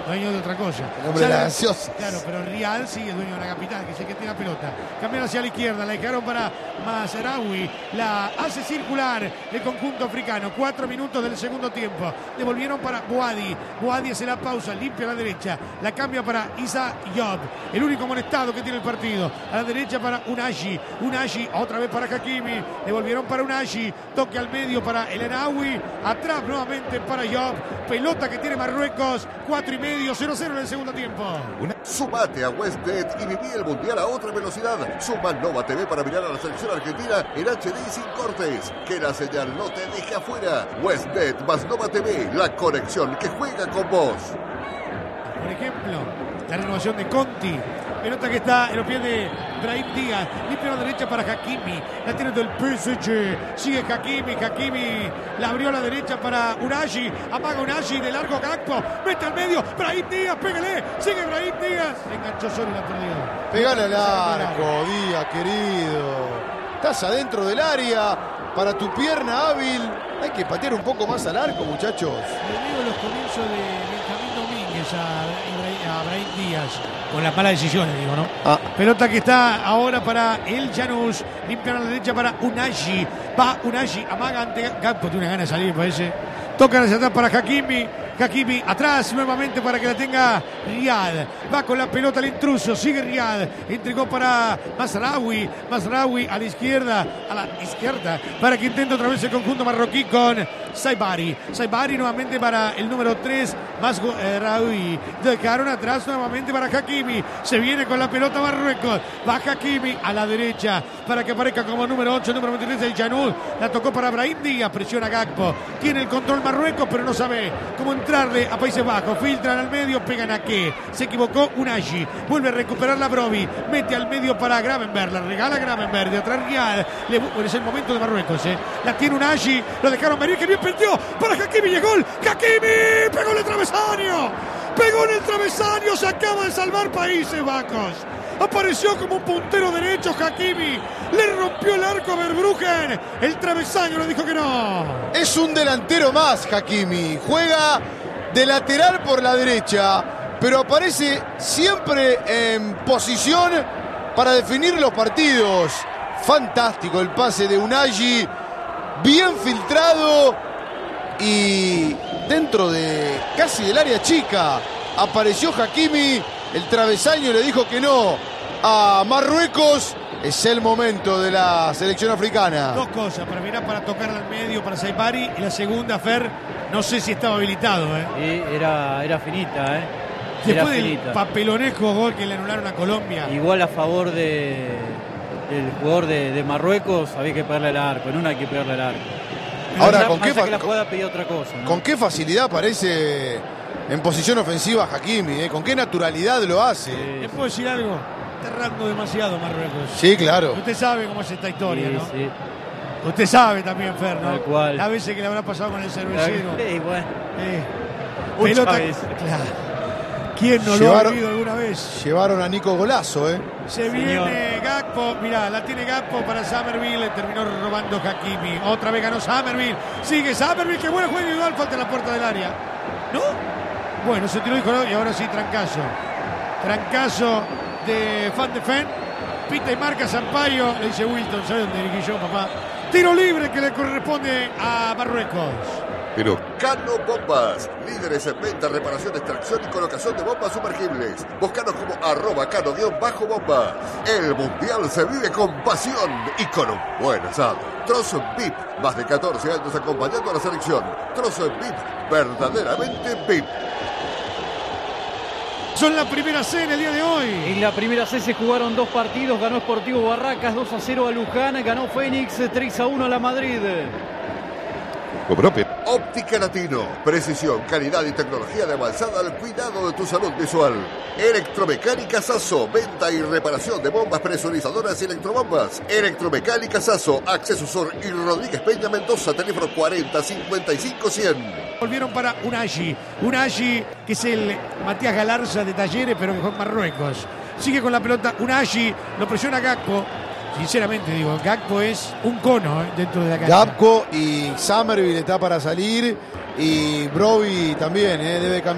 dueño de otra cosa. El hombre de las gaseosas. Claro, pero Riyad sigue dueño de la capital, que es el que tiene la pelota. Cambian hacia la izquierda, la dejaron para Mazraoui. La hace circular el conjunto africano. 4 minutos del segundo tiempo. Devolvieron para Boadi. Boadi hace la pausa, limpia a la derecha. La cambia para Issa Diop, el único amonestado que tiene el partido. A la derecha para Unai. Unai otra vez para Hakimi. Devolvieron para Unai. Toque al medio para El Enaoui. Atrás nuevamente para Diop. Pelota que tiene Marruecos. 4,5, 0-0 en el segundo tiempo. Sumate a WestBet y viví el mundial a otra velocidad. Suma Nova TV para mirar a la selección argentina en HD y sin cortes. Que la señal no te deje afuera. WestBet más Nova TV, la conexión que juega con vos. Por ejemplo, la renovación de Conti. Pelota que está en los pies de Brahim Díaz. Limpia a la derecha para Hakimi. La tiene del PSG. Sigue Hakimi. Hakimi la abrió a la derecha para Unai. Amaga Unai de largo Gakpo. Mete al medio. Brahim Díaz. Pégale. Sigue Brahim Díaz. Se enganchó solo y la perdió. Pegale al arco, Díaz, querido. Estás adentro del área. Para tu pierna hábil. Hay que patear un poco más al arco, muchachos. Le digo los comienzos de Benjamín Domínguez a Brahim Díaz. Con las malas decisiones, digo, ¿no? Pelota que está ahora para el Janus. Limpian a la derecha para Unai. Va Unai, amaga ante Gakpo. Tiene una gana de salir, parece. Tocan hacia atrás para Hakimi. Hakimi atrás nuevamente para que la tenga Riyad. Va con la pelota el intruso. Sigue Riyad. Entregó para Mazraoui. Mazraoui a la izquierda. Para que intente otra vez el conjunto marroquí con Saibari. Saibari nuevamente para el número 3. Mazraoui. Dejaron atrás nuevamente para Hakimi. Se viene con la pelota Marruecos. Va Hakimi a la derecha para que aparezca como número 8, número 23 el Janus. La tocó para Brahim Díaz. Presiona Gakpo. Tiene el control Marruecos, pero no sabe cómo entrarle a Países Bajos. Filtran al medio, pegan a qué. Se equivocó Unai. Vuelve a recuperar la Brovi. Mete al medio para Gravenberg. La regala Gravenberg. De atrás Riyad. Es el momento de Marruecos. La tiene Unai. Lo dejaron venir. Que bien perdió. Para Hakimi y el gol. Hakimi pegó en el travesaño. Pegó en el travesaño. Se acaba de salvar Países Bajos. Apareció como un puntero derecho Hakimi. Le rompió el arco a Verbruggen. El travesaño le dijo que no. Es un delantero más, Hakimi. Juega de lateral por la derecha, pero aparece siempre en posición para definir los partidos. Fantástico el pase de Unai. Bien filtrado y dentro de casi del área chica. Apareció Hakimi. El travesaño le dijo que no a Marruecos. Es el momento de la selección africana. Dos cosas, para mirar, para tocarla al medio para Saibari. Y la segunda, Fer, no sé si estaba habilitado. Era finita, Después del papelonesco gol que le anularon a Colombia. Igual a favor del jugador de Marruecos, había que pegarle al arco. En una hay que pegarle al arco. Ahora, que la jugada pedía otra cosa, ¿no? ¿Con qué facilidad aparece en posición ofensiva Hakimi? ¿Con qué naturalidad lo hace? ¿Le puedo decir algo? Está errando demasiado Marruecos. Sí, claro. Usted sabe cómo es esta historia, Sí, ¿no? sí. Usted sabe también, Fer, ¿no? Tal cual. Las veces que le habrá pasado con el cervecero. Sí, bueno. Pelota. Muchas veces. Claro. ¿Quién no lo ha vivido alguna vez? Llevaron a Nico Golazo, Se viene Gakpo, mirá, la tiene Gakpo para Summerville, terminó robando Hakimi. Otra vez ganó Summerville. Sigue Summerville, qué buen juego individual, falta en la puerta del área. ¿No? Bueno, se tiró y ahora sí, trancazo. Trancazo de Van de Ven. Pita y marca Sampaio. Le dice Wilton, ¿sabe dónde dirigí yo, papá? Tiro libre que le corresponde a Marruecos. Pero Cano Bombas, líderes en venta, reparación, extracción y colocación de bombas sumergibles. Búscanos como @cano_bomba. El mundial se vive con pasión y con un buen asado. Trozo VIP, más de 14 años acompañando a la selección. Trozo VIP, verdaderamente VIP. Son la primera C en el día de hoy. En la primera C se jugaron 2 partidos. Ganó Sportivo Barracas 2-0 a Luján. Ganó Fénix 3-1 a la Madrid. Óptica Latino, precisión, calidad y tecnología de avanzada al cuidado de tu salud visual. Electromecánica Sasso, venta y reparación de bombas presurizadoras y electrobombas. Electromecánica Sasso, Acceso Sur y Rodríguez Peña Mendoza, teléfono 40 55 100. Volvieron para Unai, que es el Matías Galarza de Talleres, pero que juega en Marruecos. Sigue con la pelota Unai, lo presiona Gakpo. Sinceramente digo, Gakpo es un cono dentro de la cancha. Gakpo y Summerville está para salir y Brovi también debe cambiar.